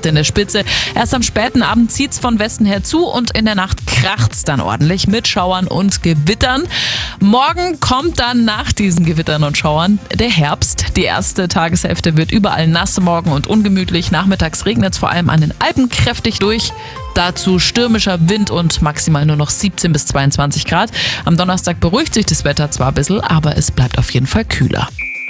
Grad in der Spitze. Erst am späten Abend zieht's von Westen her zu und in der Nacht kracht's dann ordentlich mit Schauern und Gewittern. Morgen kommt dann nach diesen Gewittern und Schauern der Herbst. Die erste Tageshälfte wird überall nass, morgen und ungemütlich. Nachmittags regnet's vor allem an den Alpen kräftig durch. Dazu stürmischer Wind und maximal nur noch 17 bis 22 Grad. Am Donnerstag beruhigt sich das Wetter zwar ein bisschen, aber es bleibt auf jeden Fall kühler.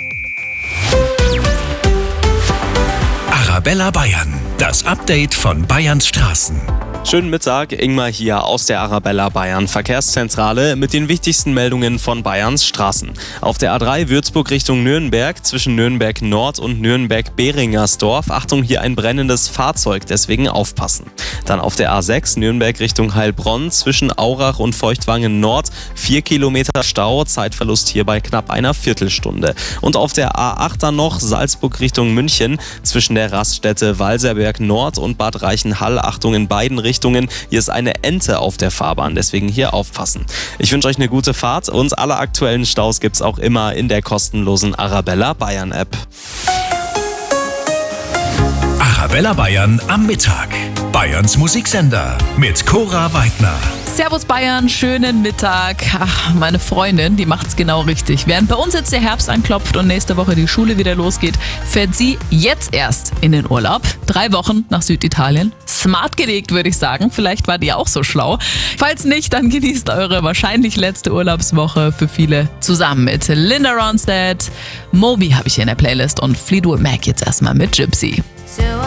Arabella Bayern, das Update von Bayerns Straßen. Schönen Mittag, Ingmar hier aus der Arabella Bayern Verkehrszentrale mit den wichtigsten Meldungen von Bayerns Straßen. Auf der A3 Würzburg Richtung Nürnberg, zwischen Nürnberg Nord und Nürnberg-Behringersdorf. Achtung, hier ein brennendes Fahrzeug, deswegen aufpassen. Dann auf der A6 Nürnberg Richtung Heilbronn, zwischen Aurach und Feuchtwangen Nord. 4 Kilometer Stau, Zeitverlust hier bei knapp einer Viertelstunde. Und auf der A8 dann noch Salzburg Richtung München, zwischen der Raststätte Walserberg Nord und Bad Reichenhall. Achtung, in beiden Richtungen. Hier ist eine Ente auf der Fahrbahn, deswegen hier aufpassen. Ich wünsche euch eine gute Fahrt und alle aktuellen Staus gibt's auch immer in der kostenlosen Arabella Bayern App. Arabella Bayern am Mittag. Bayerns Musiksender mit Cora Weidner. Servus Bayern, schönen Mittag. Ach, meine Freundin, die macht's genau richtig. Während bei uns jetzt der Herbst anklopft und nächste Woche die Schule wieder losgeht, fährt sie jetzt erst in den Urlaub. 3 Wochen nach Süditalien. Smart gelegt, würde ich sagen. Vielleicht war die auch so schlau. Falls nicht, dann genießt eure wahrscheinlich letzte Urlaubswoche für viele zusammen mit Linda Ronstadt. Moby habe ich hier in der Playlist und Fleetwood Mac jetzt erstmal mit Gypsy.